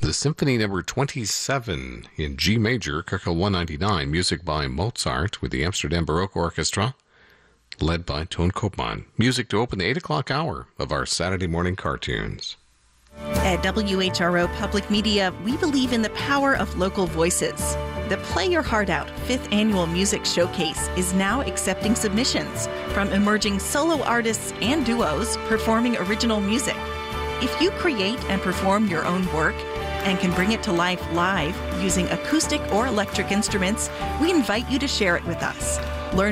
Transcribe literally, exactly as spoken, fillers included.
The Symphony Number twenty-seven in G major, Köchel one ninety-nine, music by Mozart with the Amsterdam Baroque Orchestra, led by Toon Koopman. Music to open the eight o'clock hour of our Saturday morning cartoons. At W H R O Public Media, we believe in the power of local voices. The Play Your Heart Out fifth Annual Music Showcase is now accepting submissions from emerging solo artists and duos performing original music. If you create and perform your own work and can bring it to life live using acoustic or electric instruments, we invite you to share it with us. Learn